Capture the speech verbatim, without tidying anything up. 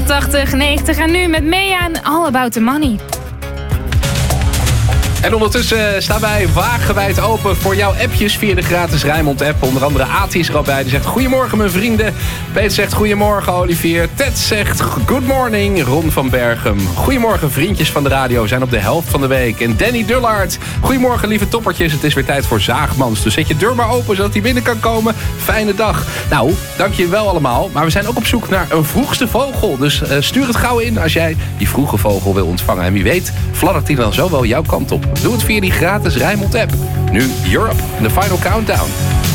jaren tachtig, negentig en nu met Mea en All About The Money. En ondertussen staan wij wagenwijd open voor jouw appjes via de gratis Rijnmond-app. Onder andere Ati is er al bij. Die zegt goedemorgen mijn vrienden. Peter zegt goedemorgen Olivier. Ted zegt good morning. Ron van Berghem. Goedemorgen vriendjes van de radio. Zijn op de helft van de week. En Danny Dullard. Goedemorgen lieve toppertjes. Het is weer tijd voor Zaagmans. Dus zet je deur maar open zodat hij binnen kan komen. Fijne dag. Nou, dank je wel allemaal. Maar we zijn ook op zoek naar een vroegste vogel. Dus uh, stuur het gauw in als jij die vroege vogel wil ontvangen. En wie weet fladdert hij dan zo wel jouw kant op. Doe het via die gratis Rijnmond app. Nu Europe in de Final Countdown.